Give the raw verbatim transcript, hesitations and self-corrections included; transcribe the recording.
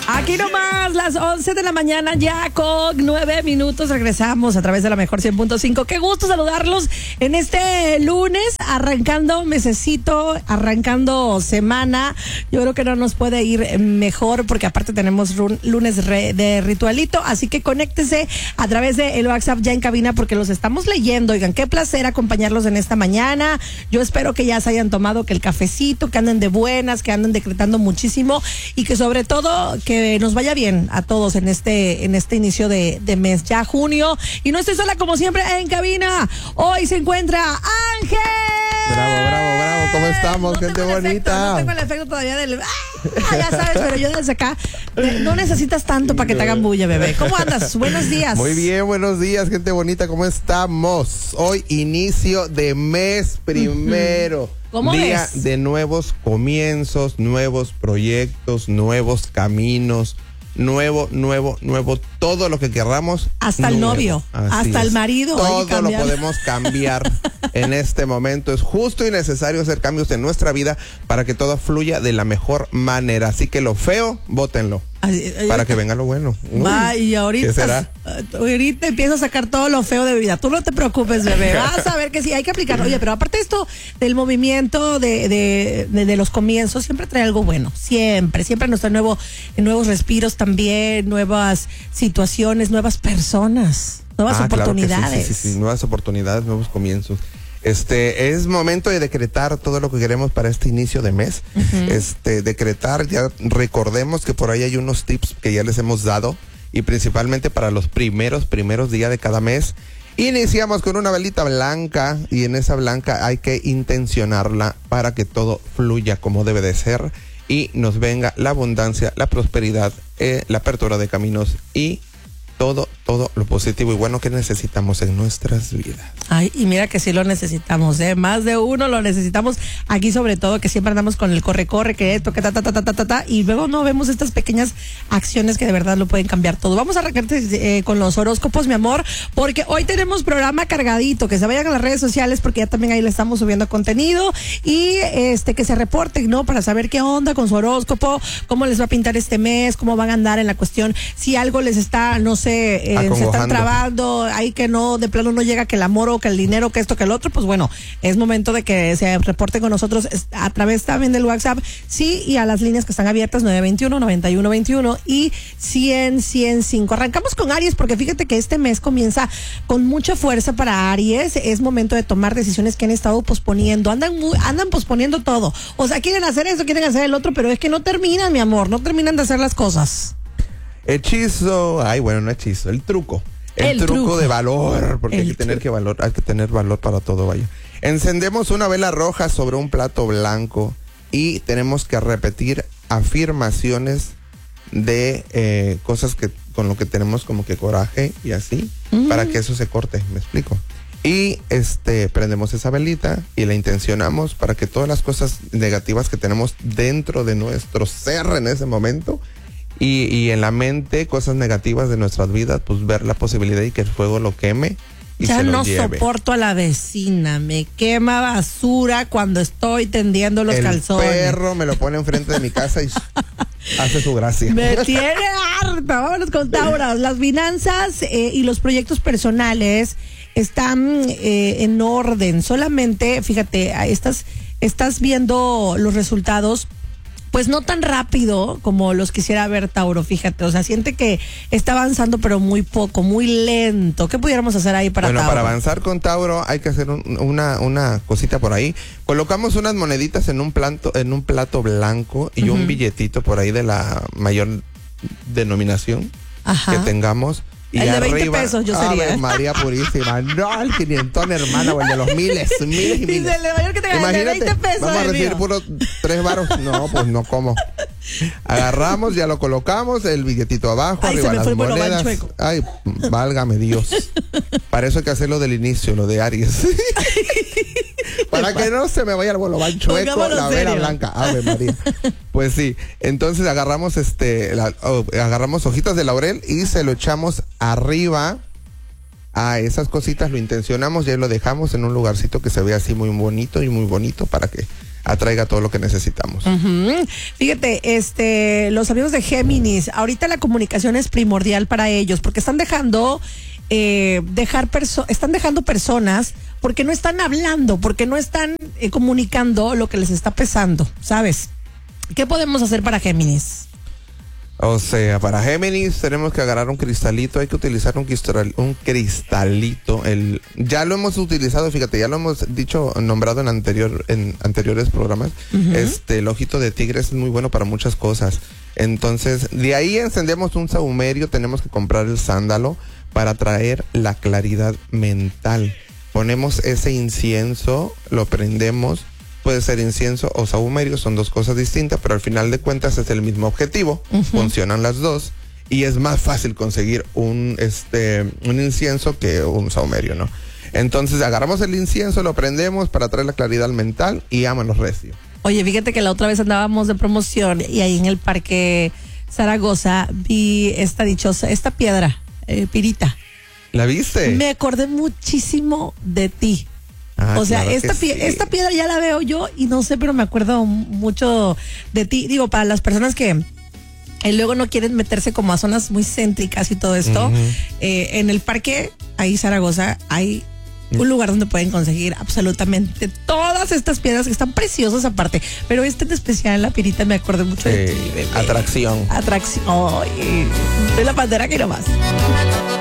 Aquí nomás, las once de la mañana, ya con nueve minutos. Regresamos a través de la mejor cien punto cinco. Qué gusto saludarlos en este lunes, arrancando mesecito, arrancando semana. Yo creo que no nos puede ir mejor porque aparte tenemos lunes re de ritualito. Así que conéctese a través de el WhatsApp ya en cabina porque los estamos leyendo. Oigan, qué placer acompañarlos en esta mañana. Yo espero que ya se hayan tomado que el cafecito, que anden de buenas, que anden decretando muchísimo y que sobre todo que nos vaya bien a todos en este en este inicio de, de mes, ya junio. Y no estoy sola como siempre en cabina. Hoy se encuentra Ángel. Bravo, bravo, bravo. ¿Cómo estamos, no gente bonita? Efecto, no tengo el efecto todavía del... Ah, ya sabes, pero yo desde acá no necesitas tanto para que te hagan bulla, bebé. ¿Cómo andas? Buenos días. Muy bien, buenos días, gente bonita. ¿Cómo estamos? Hoy inicio de mes primero. ¿Cómo Día ves? de nuevos comienzos, nuevos proyectos, nuevos caminos, nuevo, nuevo, nuevo, todo lo que querramos. Hasta nuevo. el novio, Así hasta es. el marido. Todo lo podemos cambiar en este momento. Es justo y necesario hacer cambios en nuestra vida para que todo fluya de la mejor manera. Así que lo feo, bótenlo. Ay, ay, Para que venga lo bueno. Uy, ay, ahorita, ¿qué será? ahorita empiezo a sacar todo lo feo de mi vida. Tú no te preocupes, bebé. Vas a ver que sí, hay que aplicar. Oye, pero aparte esto del movimiento de, de, de, de los comienzos, siempre trae algo bueno. Siempre, siempre nos trae nuevo, nuevos respiros también, nuevas situaciones, nuevas personas, nuevas Ah, oportunidades. claro que sí, sí, sí, sí, nuevas oportunidades, nuevos comienzos. Este, es momento de decretar todo lo que queremos para este inicio de mes. Uh-huh. Este, decretar, ya recordemos que por ahí hay unos tips que ya les hemos dado y principalmente para los primeros, primeros días de cada mes. Iniciamos con una velita blanca y en esa blanca hay que intencionarla para que todo fluya como debe de ser y nos venga la abundancia, la prosperidad, eh, la apertura de caminos y todo, todo lo positivo y bueno que necesitamos en nuestras vidas. Ay, y mira que sí lo necesitamos, ¿eh? Más de uno lo necesitamos. Aquí sobre todo que siempre andamos con el corre-corre, que esto, que ta, ta, ta, ta, ta, ta, ta, y luego no vemos estas pequeñas acciones que de verdad lo pueden cambiar todo. Vamos a arrancarte eh, con los horóscopos, mi amor, porque hoy tenemos programa cargadito, que se vayan a las redes sociales porque ya también ahí le estamos subiendo contenido y este que se reporten, ¿no? Para saber qué onda con su horóscopo, cómo les va a pintar este mes, cómo van a andar en la cuestión, si algo les está, no sé, Eh, se están trabando, ahí que no, de plano no llega que el amor o que el dinero, que esto, que el otro, pues bueno, es momento de que se reporten con nosotros a través también del WhatsApp, sí, y a las líneas que están abiertas, nueve veintiuno, noventa y uno veintiuno y cien, ciento cinco. Arrancamos con Aries, porque fíjate que este mes comienza con mucha fuerza para Aries, es momento de tomar decisiones que han estado posponiendo, andan muy, andan posponiendo todo, o sea, quieren hacer eso, quieren hacer el otro, pero es que no terminan, mi amor, no terminan de hacer las cosas. Hechizo, ay bueno, no hechizo, el truco, el, el truco, truco de valor, porque el hay que tener que valor, hay que tener valor para todo, vaya. Encendemos una vela roja sobre un plato blanco y tenemos que repetir afirmaciones de eh, cosas que con lo que tenemos como que coraje y así, mm. para que eso se corte, me explico. Y este prendemos esa velita y la intencionamos para que todas las cosas negativas que tenemos dentro de nuestro ser en ese momento Y, y en la mente, cosas negativas de nuestras vidas, pues ver la posibilidad y que el fuego lo queme y ya se lo no lleve. Soporto a la vecina, me quema basura cuando estoy tendiendo los el calzones. El perro me lo pone enfrente de mi casa y hace su gracia. Me tiene harta. Vámonos con Tauro. Las finanzas eh, y los proyectos personales están eh, en orden. Solamente, fíjate, estás, estás viendo los resultados pues no tan rápido como los quisiera ver, Tauro, fíjate, o sea, siente que está avanzando pero muy poco, muy lento. ¿Qué pudiéramos hacer ahí para bueno, Tauro? Para avanzar con Tauro hay que hacer un, una, una cosita por ahí. Colocamos unas moneditas en un plato, en un plato blanco y uh-huh. un billetito por ahí de la mayor denominación Ajá. que tengamos. Y el de arriba, veinte pesos yo sería. Ave María Purísima. No, el quinientón, hermana, o el de los miles, miles y miles. Dice, el de mayor que te gane, de veinte pesos. Vamos a recibir puros tres varos. No, pues no, ¿cómo? Agarramos, ya lo colocamos, el billetito abajo, Ay, arriba se me las fue monedas. Ay, válgame Dios. Para eso hay que hacerlo del inicio, lo de Aries. Para que no se me vaya el bolobán chueco, la vela blanca. Ave María. Pues sí, entonces agarramos este, la, oh, agarramos hojitas de laurel y se lo echamos arriba a esas cositas, lo intencionamos y ahí lo dejamos en un lugarcito que se vea así muy bonito y muy bonito para que atraiga todo lo que necesitamos. Uh-huh. Fíjate, este, los amigos de Géminis, ahorita la comunicación es primordial para ellos porque están dejando, eh, dejar perso- están dejando personas porque no están hablando, porque no están eh, comunicando lo que les está pesando, ¿sabes? ¿Qué podemos hacer para Géminis? O sea, para Géminis tenemos que agarrar un cristalito, hay que utilizar un, cristal, un cristalito. El, ya lo hemos utilizado, fíjate, ya lo hemos dicho, nombrado en anterior, en anteriores programas. Uh-huh. Este, el ojito de tigre es muy bueno para muchas cosas. Entonces, de ahí encendemos un sahumerio, tenemos que comprar el sándalo para traer la claridad mental. Ponemos ese incienso, lo prendemos. Puede ser incienso o sahumerio, son dos cosas distintas, pero al final de cuentas es el mismo objetivo. Uh-huh. Funcionan las dos y es más fácil conseguir un este un incienso que un sahumerio, ¿no? Entonces agarramos el incienso, lo prendemos para traer la claridad mental y ámanos recio. Oye, fíjate que la otra vez andábamos de promoción y ahí en el Parque Zaragoza vi esta dichosa, esta piedra, eh, pirita. ¿La viste? Me acordé muchísimo de ti. Ah, o sea, claro esta, pie- sí. esta piedra ya la veo yo y no sé, pero me acuerdo mucho de ti. Digo, para las personas que eh, luego no quieren meterse como a zonas muy céntricas y todo esto, uh-huh. eh, en el parque, ahí Zaragoza, hay un lugar donde pueden conseguir absolutamente todas estas piedras que están preciosas aparte. Pero este en especial, la pirita, me acordé mucho eh, de ti. Bebé. Atracción. Atracción. Oh, de la bandera que no más.